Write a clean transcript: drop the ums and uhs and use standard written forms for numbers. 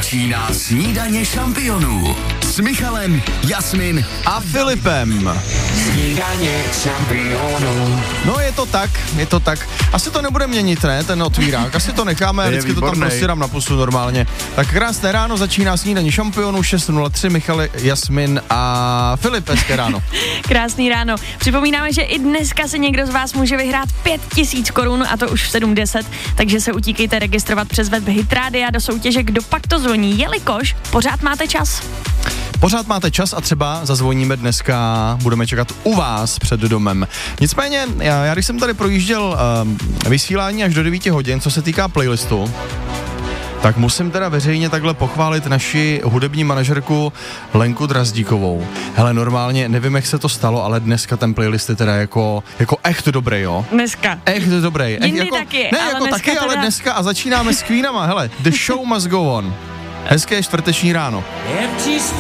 Začíná snídaně šampionů s Michalem, Jasmin a Filipem. Snídaně šampionů. No je to tak. Asi to nebude měnit, ne, ten otvírák. Asi to necháme, vždycky to tam prostě dám na pusu normálně. Tak krásné ráno, začíná snídaně šampionů, 6:03, Michal, Jasmin a Filip, hezké ráno. Krásný ráno. Připomínáme, že i dneska se někdo z vás může vyhrát 5000 korun a to už v 7:10, takže se utíkejte registrovat přes web Hitradia do soutěže Kdo pak to zvoní, jelikož pořád máte čas. Pořád máte čas a třeba zazvoníme dneska, budeme čekat u vás před domem. Nicméně, já když jsem tady projížděl vysílání až do 9 hodin, co se týká playlistu, tak musím teda veřejně takhle pochválit naši hudební manažerku Lenku Drazdíkovou. Hele, normálně, nevím, jak se to stalo, ale dneska ten playlist je teda jako echt dobrý, jo? Dneska. Echt dobrý. Jindy jako, taky, ne, ale jako dneska taky, teda... ale dneska a začínáme s Queenama, hele, The Show Must Go On. Hezké čtvrteční ráno.